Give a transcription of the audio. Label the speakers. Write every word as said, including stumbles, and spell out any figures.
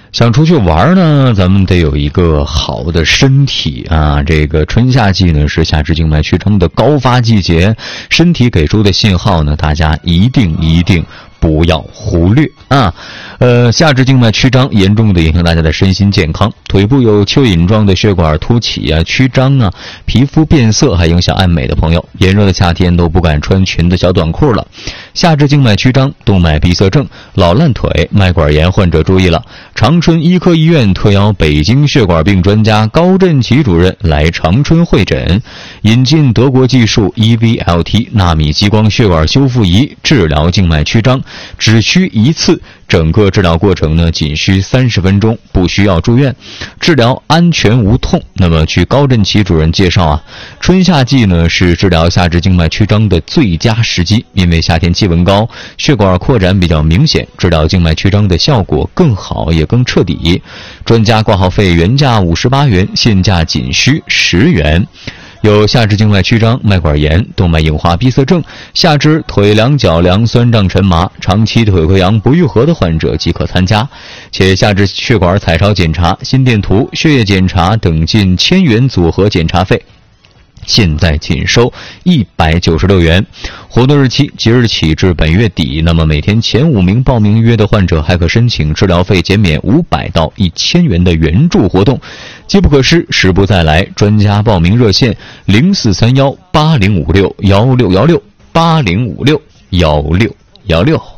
Speaker 1: 想出去玩呢，咱们得有一个好的身体啊！这个春夏季呢是下肢静脉曲张的高发季节，身体给出的信号呢，大家一定一定不要忽略啊！呃，下肢静脉曲张严重的影响大家的身心健康，腿部有蚯蚓状的血管凸起啊、曲张啊，皮肤变色，还影响爱美的朋友，炎热的夏天都不敢穿裙子、小短裤了。下肢静脉曲张、动脉闭塞症、老烂腿、脉管炎患者注意了！长春医科医院特邀北京血管病专家高振奇主任来长春会诊，引进德国技术 E V L T 纳米激光血管修复仪治疗静脉曲张，只需一次。整个治疗过程呢，仅需三十分钟，不需要住院，治疗安全无痛。那么，据高振奇主任介绍啊，春夏季呢是治疗下肢静脉曲张的最佳时机，因为夏天气温高，血管扩展比较明显，治疗静脉曲张的效果更好，也更彻底。专家挂号费原价五十八元，现价仅需十元。有下肢静脉曲张、脉管炎、动脉硬化闭塞症、下肢腿凉、脚凉、酸胀沉麻、长期腿溃疡不愈合的患者即可参加，且下肢血管彩超检查、心电图、血液检查等近千元组合检查费。现在仅收一百九十六元，活动日期即日起至本月底。那么每天前五名报名预约的患者还可申请治疗费减免五百到一千元的援助活动。机不可失，时不再来，专家报名热线零四三幺八零五六幺六幺六八零五六幺六幺六。